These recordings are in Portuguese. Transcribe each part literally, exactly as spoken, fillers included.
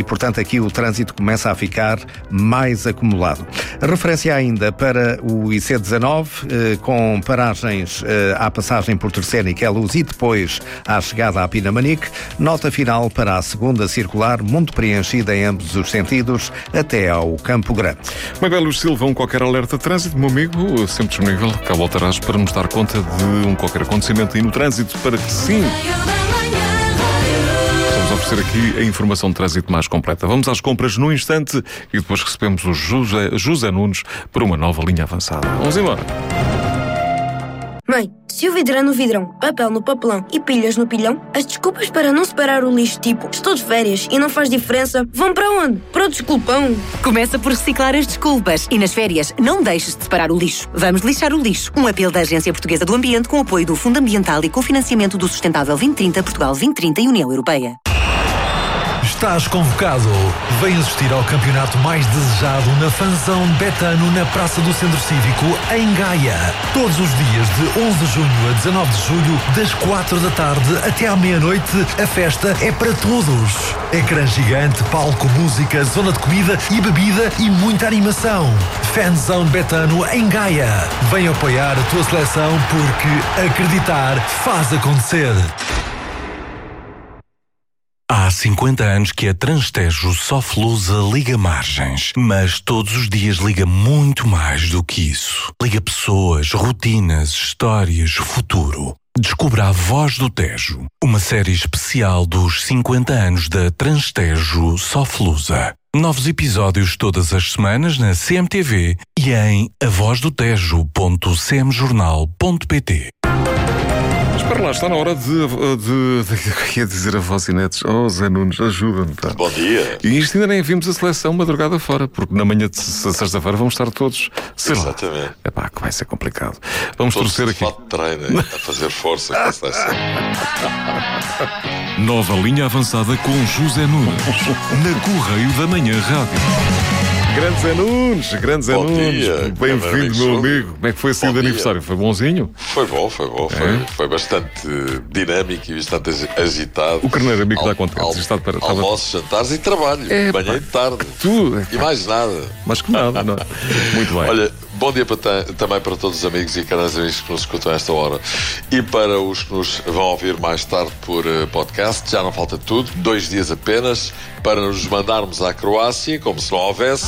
portanto aqui o trânsito começa a ficar mais acumulado. Referência ainda para o I C dezanove, eh, com paragens eh, à passagem por Terceira e Queluz e depois à chegada à Pinamanique. Nota final para a segunda circular, muito preenchida em ambos os sentidos, até ao Campo Grande. Magalhães Silva, um qualquer alerta de trânsito, meu amigo, sempre disponível, cá voltarás para nos dar conta de um qualquer acontecimento aí no trânsito, para que sim estamos a oferecer aqui a informação de trânsito mais completa. Vamos às compras no instante e depois recebemos o José, José Nunes para uma nova linha avançada. Vamos embora. Mãe, se o vidro é no vidrão, papel no papelão e pilhas no pilhão, as desculpas para não separar o lixo, tipo estou de férias e não faz diferença, vão para onde? Para o desculpão. Começa por reciclar as desculpas e nas férias não deixes de separar o lixo. Vamos lixar o lixo. Um apelo da Agência Portuguesa do Ambiente com apoio do Fundo Ambiental e cofinanciamento do Sustentável vinte trinta, Portugal vinte trinta e União Europeia. Estás convocado. Vem assistir ao campeonato mais desejado na Fanzão Betano na Praça do Centro Cívico, em Gaia. Todos os dias de onze de junho a dezanove de julho, das quatro da tarde até à meia-noite, a festa é para todos. Ecrã gigante, palco, música, zona de comida e bebida e muita animação. Fanzão Betano em Gaia. Vem apoiar a tua seleção porque acreditar faz acontecer. Há cinquenta anos que a Transtejo Soflusa liga margens, mas todos os dias liga muito mais do que isso. Liga pessoas, rotinas, histórias, futuro. Descubra A Voz do Tejo, uma série especial dos cinquenta anos da Transtejo Soflusa. Novos episódios todas as semanas na C M T V e em a voz do tejo ponto c m jornal ponto p t. Espera lá, está na hora de... de, de, de ia dizer a voz Inetes. Oh, Zé Nunes, ajuda-me, pá. Bom dia. E isto ainda nem vimos a seleção madrugada fora, porque na manhã de sexta-feira vamos estar todos, sei lá. Exatamente. É pá, que vai ser complicado. Vamos Todos torcer de aqui. fato de treino, a fazer força com a seleção. Nova linha avançada com José Nunes, na Correio da Manhã Rádio. Grande Zé Nunes, grande Zé Bom Nunes. dia, Bem-vindo, meu amigo. Como é que foi assim o aniversário? Foi bonzinho? Foi bom, foi bom. Foi, É? foi bastante dinâmico e bastante agi- agitado. O carneiro amigo Al- está contente. al- Está para- estava- Almoços, jantares e trabalho. É, manhã pá. e tarde. Tu, E mais nada. mas que nada, não é? Muito bem. Olha, bom dia para ta- também para todos os amigos e caras amigos que nos escutam a esta hora. E para os que nos vão ouvir mais tarde por uh, podcast, já não falta tudo. Dois dias apenas para nos mandarmos à Croácia, como se não houvesse.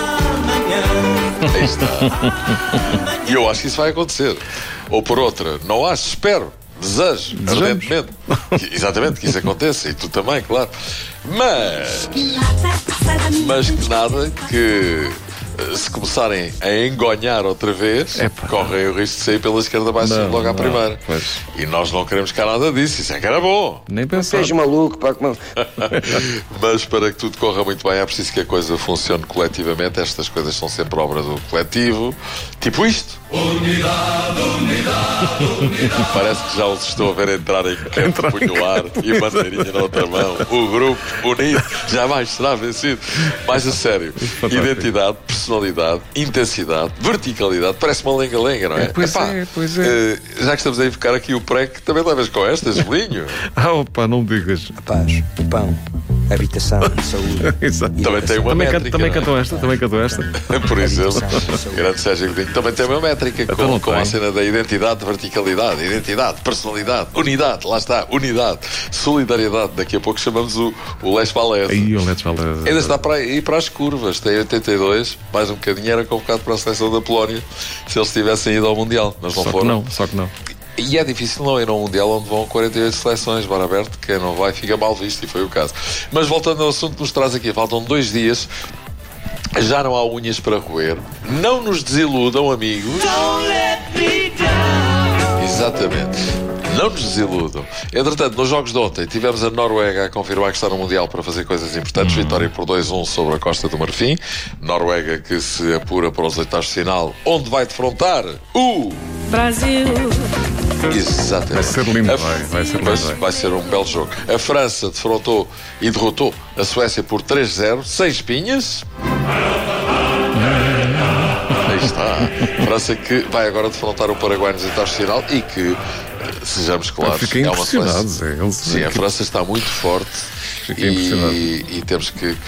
Aí está. E eu acho que isso vai acontecer. Ou por outra, não acho, espero, desejo, Desejamos. ardentemente. Que- Exatamente, que isso aconteça. E tu também, claro. Mas, mas que nada que eh, se começarem a engonhar outra vez, Epá. correm o risco de sair pela esquerda abaixo Não, logo à não, primeira. pois. E nós não queremos cá nada disso. Isso é que era bom. Nem pensar. Seja maluco, pá, como... Mas para que tudo corra muito bem é preciso que a coisa funcione coletivamente. Estas coisas são sempre obra do coletivo. Tipo isto. Unidade, unidade, unidade. Parece que já os estou a ver entrar em campo, punho o ar e bandeirinha na outra mão. O grupo unido jamais será vencido. Mais a sério. Identidade, personalidade, intensidade, verticalidade. Parece uma lenga-lenga, não é? É, pois Epá, é, pois é. eh, já que estamos a invocar aqui o pré, que também levas com estas, Gelinho. Ah, opa, não me digas. A paz, o pão, a habitação, a saúde. Exato. e a Também tem uma Também, métrica. can, também não é? cantam esta, também cantam esta. Por exemplo, Habitação, saúde. grande Sérgio Godinho também tem uma métrica Então com, não com tem. a cena da identidade, verticalidade, identidade, personalidade, unidade, lá está, unidade, solidariedade. Daqui a pouco chamamos o, o Les Valés. Aí, o Let's falar. Ainda está para ir para as curvas, tem oitenta e dois, mais um bocadinho era convocado para a seleção da Polónia se eles tivessem ido ao Mundial, mas não Só que foram. não, só que não. E é difícil não ir a um Mundial onde vão quarenta e oito seleções, bar aberto, quem não vai fica mal visto, e foi o caso. Mas voltando ao assunto que nos traz aqui, faltam dois dias, já não há unhas para roer. Não nos desiludam, amigos. Exatamente. Não nos desiludam. Entretanto, nos jogos de ontem, tivemos a Noruega a confirmar que está no Mundial para fazer coisas importantes. Vitória por dois a um sobre a Costa do Marfim. Noruega que se apura para os oitavos de final, onde vai defrontar o... Brasil. Exatamente. Vai ser lindo, A- vai, vai ser lindo, Pois, vai. vai ser um belo jogo. A França defrontou e derrotou a Suécia por três a zero, sem espinhas. Aí está. França que vai agora defrontar o Paraguai nos oitavos de final e que, eh, sejamos claros, Fiquei é uma impressionado, seleção. Zé. Eles- Sim, a França está muito forte Fiquei impressionado. e, e temos que